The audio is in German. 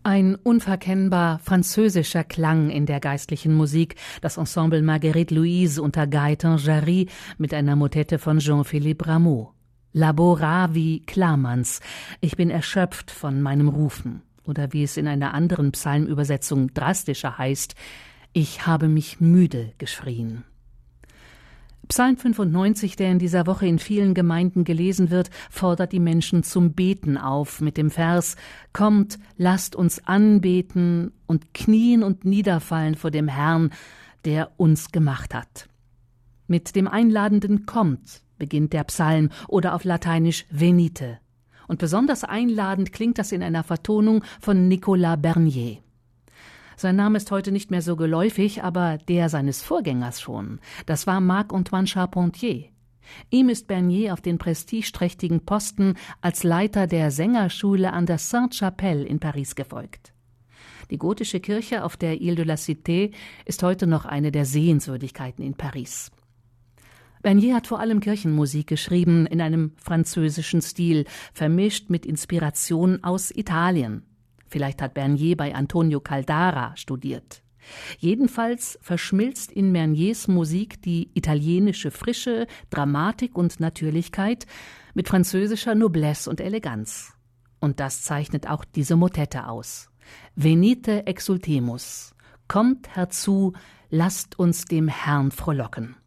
Ein unverkennbar französischer Klang in der geistlichen Musik, das Ensemble Marguerite Louise unter Gaëtan Jarry mit einer Motette von Jean-Philippe Rameau. Laboravi Klarmanns, ich bin erschöpft von meinem Rufen. Oder wie es in einer anderen Psalmübersetzung drastischer heißt, ich habe mich müde geschrien. Psalm 95, der in dieser Woche in vielen Gemeinden gelesen wird, fordert die Menschen zum Beten auf mit dem Vers: Kommt, lasst uns anbeten und knien und niederfallen vor dem Herrn, der uns gemacht hat. Mit dem einladenden Kommt beginnt der Psalm, oder auf Lateinisch Venite. Und besonders einladend klingt das in einer Vertonung von Nicolas Bernier. Sein Name ist heute nicht mehr so geläufig, aber der seines Vorgängers schon. Das war Marc-Antoine Charpentier. Ihm ist Bernier auf den prestigeträchtigen Posten als Leiter der Sängerschule an der Sainte-Chapelle in Paris gefolgt. Die gotische Kirche auf der Ile de la Cité ist heute noch eine der Sehenswürdigkeiten in Paris. Bernier hat vor allem Kirchenmusik geschrieben, in einem französischen Stil, vermischt mit Inspirationen aus Italien. Vielleicht hat Bernier bei Antonio Caldara studiert. Jedenfalls verschmilzt in Berniers Musik die italienische Frische, Dramatik und Natürlichkeit mit französischer Noblesse und Eleganz. Und das zeichnet auch diese Motette aus. Venite exultemus. Kommt herzu, lasst uns dem Herrn frohlocken.